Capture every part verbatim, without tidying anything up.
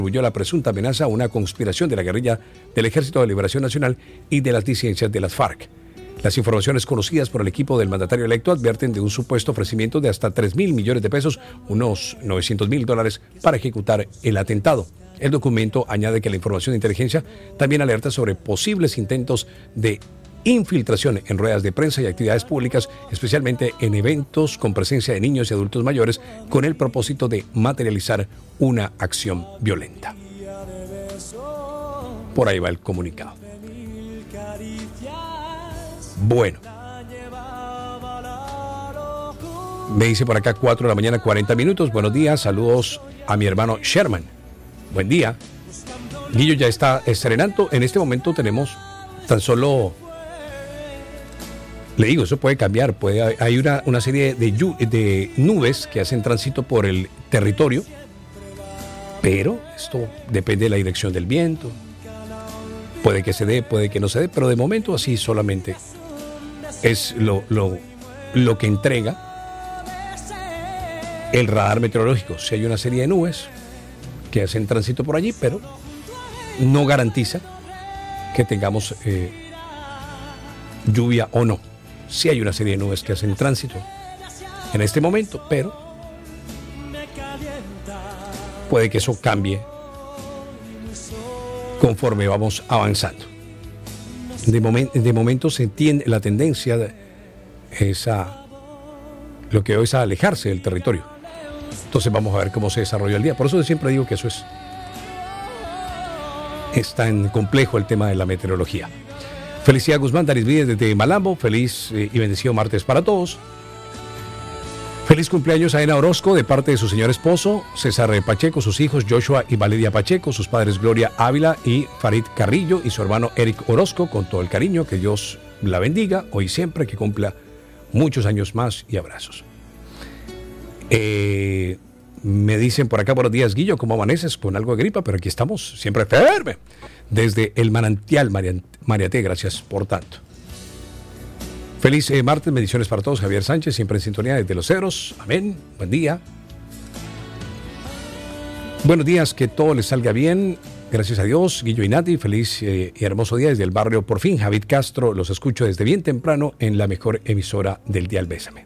atribuyó la presunta amenaza a una conspiración de la guerrilla del Ejército de Liberación Nacional y de las disidencias de las FARC. Las informaciones conocidas por el equipo del mandatario electo advierten de un supuesto ofrecimiento de hasta tres mil millones de pesos, unos novecientos mil dólares, para ejecutar el atentado. El documento añade que la información de inteligencia también alerta sobre posibles intentos de infiltración en ruedas de prensa y actividades públicas, especialmente en eventos con presencia de niños y adultos mayores, con el propósito de materializar una acción violenta. Por ahí va el comunicado. Bueno. Me dice por acá cuatro de la mañana, cuarenta minutos. Buenos días, saludos a mi hermano Sherman. Buen día. Guillo ya está estrenando. En este momento tenemos tan solo... Le digo, eso puede cambiar. Puede, hay una, una serie de, de nubes que hacen tránsito por el territorio, pero esto depende de la dirección del viento. Puede que se dé, puede que no se dé, pero de momento así solamente es lo, lo, lo que entrega el radar meteorológico. Si hay una serie de nubes que hacen tránsito por allí, pero no garantiza que tengamos eh, lluvia o no. Sí hay una serie de nubes que hacen tránsito en este momento, pero puede que eso cambie conforme vamos avanzando. De, momen, de momento se entiende la tendencia de esa, lo que hoy es a alejarse del territorio. Entonces vamos a ver cómo se desarrolla el día. Por eso yo siempre digo que eso es, es tan complejo el tema de la meteorología. Felicidad Guzmán, Daris Vides desde Malambo. Feliz eh, y bendecido martes para todos. Feliz cumpleaños a Ena Orozco de parte de su señor esposo, César Pacheco, sus hijos Joshua y Valeria Pacheco, sus padres Gloria Ávila y Farid Carrillo y su hermano Eric Orozco, con todo el cariño, que Dios la bendiga hoy y siempre, que cumpla muchos años más y abrazos. Eh, me dicen por acá, buenos días Guillo, ¿cómo amaneces? Con algo de gripa, pero aquí estamos, siempre firme. Desde el manantial Mariate, gracias por tanto. Feliz eh, martes, bendiciones para todos. Javier Sánchez, siempre en sintonía desde Los Ceros. Amén, buen día. Buenos días, que todo les salga bien. Gracias a Dios, Guillo y Nati, feliz eh, y hermoso día desde el barrio Por Fin. Javid Castro, los escucho desde bien temprano en la mejor emisora del Dial Bésame.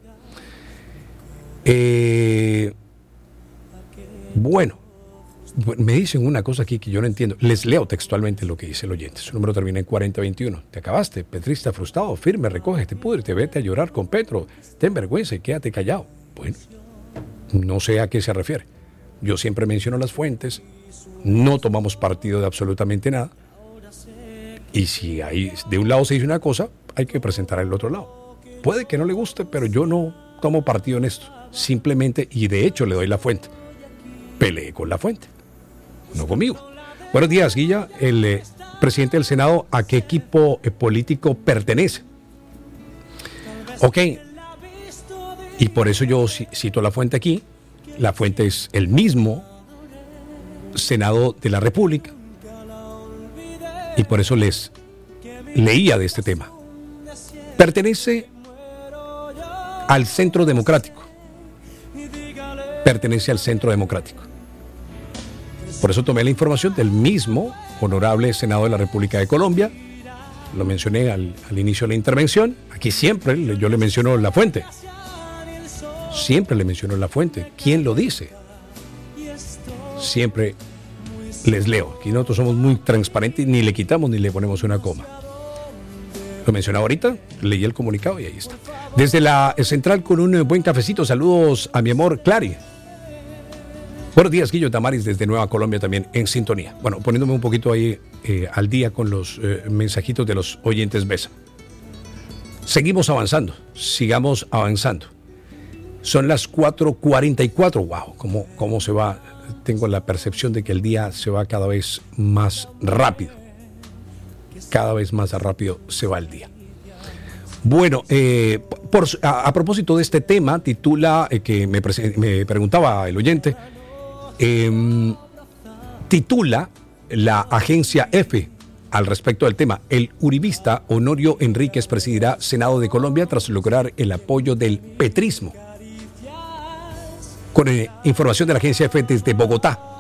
Eh, bueno. Me dicen una cosa aquí que yo no entiendo. Les leo textualmente lo que dice el oyente. Su número termina en cuarenta veintiuno. Te acabaste, petrista frustrado, firme, recógete, púdrete, vete a llorar con Petro. Ten vergüenza y quédate callado. Bueno, no sé a qué se refiere. Yo siempre menciono las fuentes. No tomamos partido de absolutamente nada. Y si ahí de un lado se dice una cosa, hay que presentar al otro lado. Puede que no le guste, pero yo no tomo partido en esto. Simplemente, y de hecho le doy la fuente. Peleé con la fuente. No conmigo. Buenos días, Guilla. El eh, presidente del Senado, ¿a qué equipo eh, político pertenece? Ok. Y por eso yo cito la fuente aquí. La fuente es el mismo Senado de la República. Y por eso les leía de este tema. Pertenece al Centro Democrático. Pertenece al Centro Democrático. Por eso tomé la información del mismo honorable Senado de la República de Colombia. Lo mencioné al, al inicio de la intervención. Aquí siempre le, yo le menciono la fuente. Siempre le menciono la fuente. ¿Quién lo dice? Siempre les leo. Aquí nosotros somos muy transparentes, ni le quitamos ni le ponemos una coma. Lo mencionaba ahorita, leí el comunicado y ahí está. Desde la central con un buen cafecito, saludos a mi amor Clary. Buenos días, Guillo Tamaris, desde Nueva Colombia también en sintonía. Bueno, poniéndome un poquito ahí eh, al día con los eh, mensajitos de los oyentes Besa. Seguimos avanzando, sigamos avanzando. Son las cuatro cuarenta y cuatro, wow, cómo, cómo se va. Tengo la percepción de que el día se va cada vez más rápido. Cada vez más rápido se va el día. Bueno, eh, por, a, a propósito de este tema, titula, eh, que me, me preguntaba el oyente, eh, titula la agencia F al respecto del tema: el uribista Honorio Enríquez presidirá Senado de Colombia tras lograr el apoyo del petrismo. Con eh, información de la agencia F desde Bogotá.